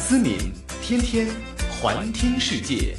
思敏天天环听世界。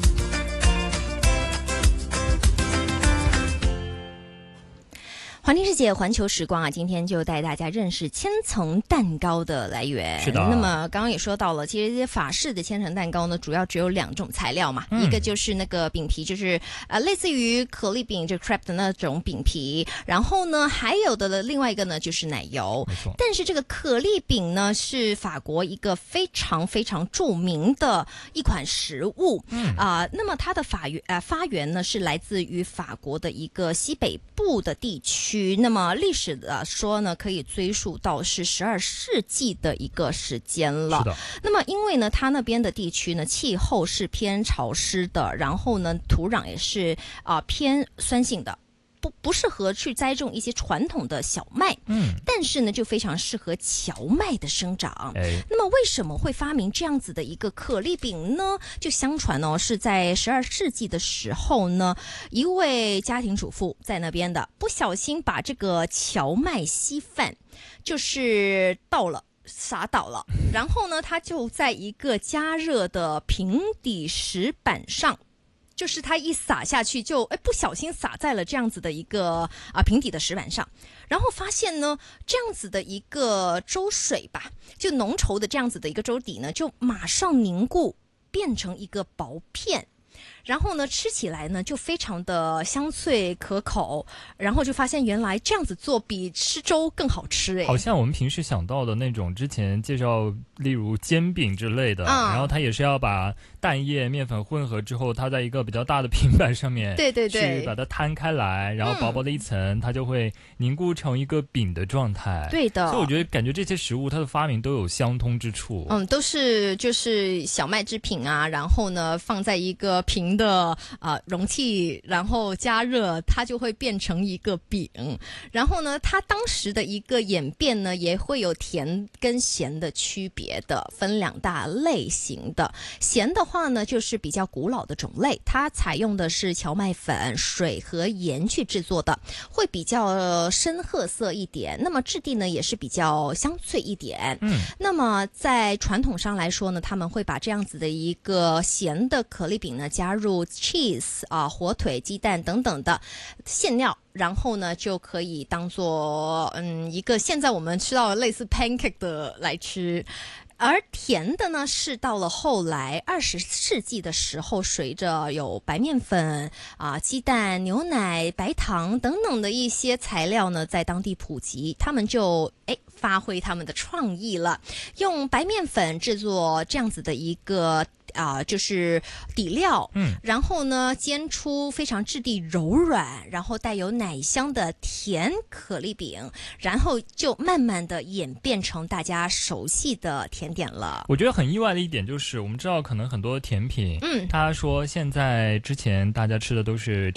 环听世界，环球时光啊，今天就带大家认识千层蛋糕的来源。 是的。 那么刚刚也说到了，其实这些法式的千层蛋糕呢，主要只有2种材料嘛，一个就是那个饼皮，就是类似于可丽饼，就 crepe 的那种饼皮，然后呢，还有的另外一个呢就是奶油。 没错。 但是这个可丽饼呢，是法国一个非常非常著名的一款食物。那么它的发源呢是来自于法国的一个西北部的地区。那么历史的说呢，可以追溯到是12世纪的一个时间了。 是的。 那么因为呢，它那边的地区呢，气候是偏潮湿的，然后呢，土壤也是偏酸性的。不适合去栽种一些传统的小麦，但是呢，就非常适合荞麦的生长。那么为什么会发明这样子的一个可丽饼呢？就相传是在12世纪的时候呢，一位家庭主妇在那边的不小心把这个荞麦稀饭就是洒倒了，然后呢，他就在一个加热的平底石板上。就是它一洒下去就不小心洒在了这样子的一个平底的石板上，然后发现呢，这样子的一个粥水吧，就浓稠的这样子的一个粥底呢，就马上凝固变成一个薄片。然后呢，吃起来呢就非常的香脆可口，然后就发现原来这样子做比吃粥更好吃。 好像我们平时想到的那种之前介绍例如煎饼之类的，然后它也是要把蛋液面粉混合之后，它在一个比较大的平板上面去把它摊开来，然后薄薄的一层，它就会凝固成一个饼的状态。 对的。 所以我觉得感觉这些食物它的发明都有相通之处。 都是就是小麦制品啊，然后呢放在一个平的容器，然后加热，它就会变成一个饼。然后呢，它当时的一个演变呢，也会有甜跟咸的区别的，分2大类型的。咸的话呢，就是比较古老的种类，它采用的是荞麦粉、水和盐去制作的，会比较深褐色一点。那么质地呢，也是比较香脆一点。那么在传统上来说呢，他们会把这样子的一个咸的可丽饼呢，加入 cheese 火腿、鸡蛋等等的馅料，然后呢就可以当做一个现在我们吃到的类似 pancake 的来吃。而甜的呢，是到了后来20世纪的时候，随着有白面粉鸡蛋、牛奶、白糖等等的一些材料呢，在当地普及，他们就发挥他们的创意了，用白面粉制作这样子的一个就是底料，然后呢煎出非常质地柔软，然后带有奶香的甜可丽饼，然后就慢慢的演变成大家熟悉的甜点了。 我觉得很意外的一点就是，我们知道可能很多甜品，他说现在之前大家吃的都是